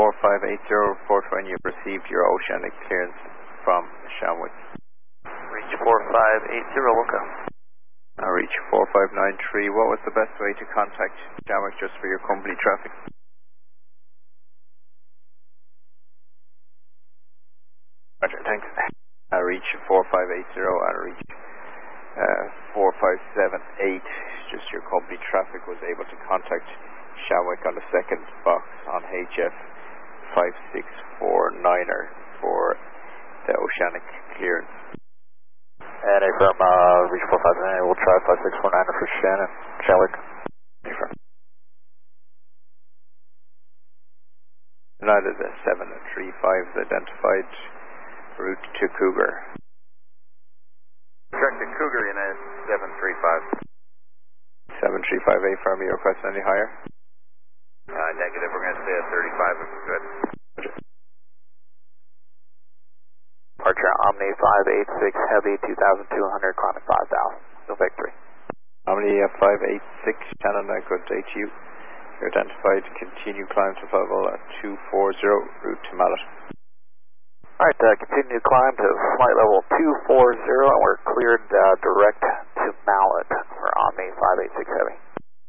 4580, report when you've received your oceanic clearance from Shamwick. Reach 4580, we'll go. Reach 4593, what was the best way to contact Shamwick just for your company traffic? Roger, thanks. Reach 4580 and reach 4578, just your company traffic was able to contact Shamwick on the second box on HF 5649er for the oceanic clearance. And affirm, reach 459, we'll try 5649er for Shannon, Shamwick. Affirm. Neither the 735 is identified. Route to Cougar. Correct to Cougar, United 735. 735, affirm you request any higher? Negative, we're going to stay at 35 if we're good. Departure Omni 586 Heavy 2200, climbing 5000. No victory. Omni 586, Canada, good day to you. You're identified, continue climb to level at 240, route to Mallet. Alright, continue climb to flight level 240, and we're cleared direct to Mallet for Omni 586 Heavy.